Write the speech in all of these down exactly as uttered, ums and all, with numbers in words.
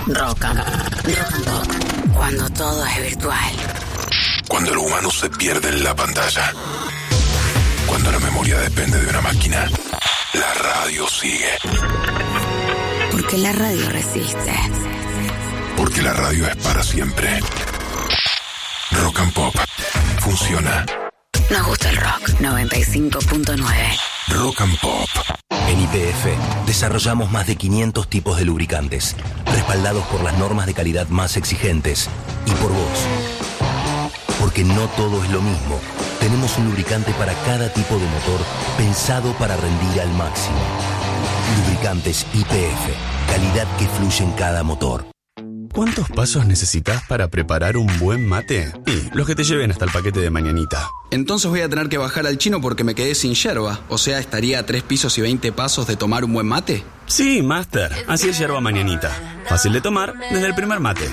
Rock and, rock and Pop. Cuando todo es virtual. Cuando el humano se pierde en la pantalla. Cuando la memoria depende de una máquina. La radio sigue. Porque la radio resiste. Porque la radio es para siempre. Rock and Pop. Funciona. Nos gusta el rock. noventa y cinco punto nueve. Rock and Pop. En Y P F desarrollamos más de quinientos tipos de lubricantes, respaldados por las normas de calidad más exigentes y por vos. Porque no todo es lo mismo. Tenemos un lubricante para cada tipo de motor, pensado para rendir al máximo. Lubricantes Y P F, calidad que fluye en cada motor. ¿Cuántos pasos necesitas para preparar un buen mate? Y los que te lleven hasta el paquete de mañanita. Entonces voy a tener que bajar al chino porque me quedé sin yerba. O sea, estaría a tres pisos y veinte pasos de tomar un buen mate. Sí, Master. Así es yerba mañanita. Fácil de tomar desde el primer mate.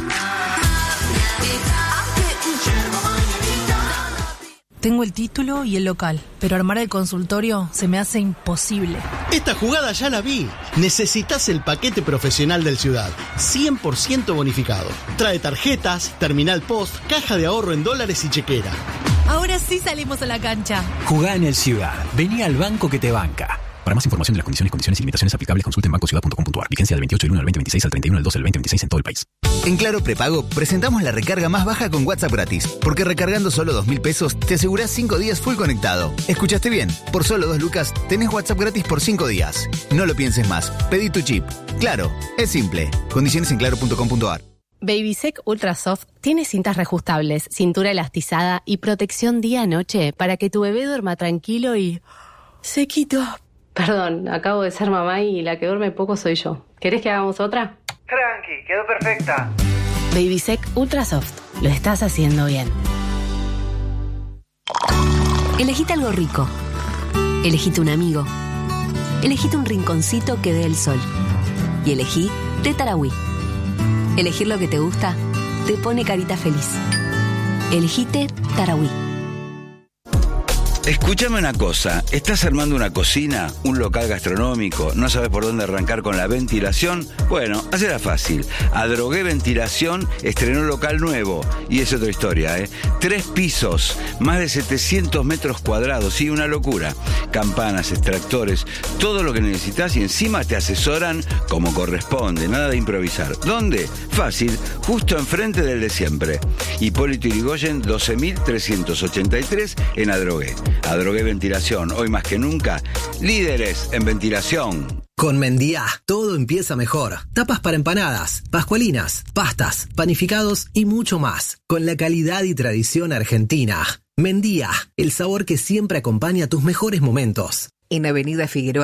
Tengo el título y el local, pero armar el consultorio se me hace imposible. Esta jugada ya la vi. Necesitas el paquete profesional del Ciudad, cien por ciento bonificado. Trae tarjetas, terminal post, caja de ahorro en dólares y chequera. Ahora sí salimos a la cancha. Jugá en el Ciudad. Vení al banco que te banca. Para más información de las condiciones, condiciones y limitaciones aplicables, consulte en banco ciudad punto com punto a r. Vigencia del veintiocho del uno al veinte veintiséis al treinta y uno del dos al veinte veintiséis en todo el país. En Claro Prepago presentamos la recarga más baja con WhatsApp gratis. Porque recargando solo dos mil pesos te asegurás cinco días full conectado. ¿Escuchaste bien? Por solo dos lucas tenés WhatsApp gratis por cinco días. No lo pienses más. Pedí tu chip. Claro, es simple. Condiciones en claro punto com punto a r. Babysec Ultra Soft tiene cintas reajustables, cintura elastizada y protección día-noche para que tu bebé duerma tranquilo y sequito. Perdón, acabo de ser mamá y la que duerme poco soy yo. ¿Querés que hagamos otra? Tranqui, quedó perfecta. Babysec Ultra Soft. Lo estás haciendo bien. Elegite algo rico. Elegite un amigo. Elegite un rinconcito que dé el sol. Y elegí Té Tarahui. Elegir lo que te gusta te pone carita feliz. Elegite Tarahui. Escúchame una cosa, ¿estás armando una cocina, un local gastronómico, no sabes por dónde arrancar con la ventilación? Bueno, hacela fácil. Adrogué Ventilación estrenó local nuevo y es otra historia, ¿eh? Tres pisos, más de setecientos metros cuadrados, sí, una locura. Campanas, extractores, todo lo que necesitas y encima te asesoran como corresponde, nada de improvisar. ¿Dónde? Fácil, justo enfrente del de siempre. Hipólito Yrigoyen doce mil trescientos ochenta y tres en Adrogué. Adrogué Ventilación, hoy más que nunca, líderes en ventilación. Con Mendía, todo empieza mejor. Tapas para empanadas, pascualinas, pastas, panificados y mucho más. Con la calidad y tradición argentina. Mendía, el sabor que siempre acompaña tus mejores momentos. En Avenida Figueroa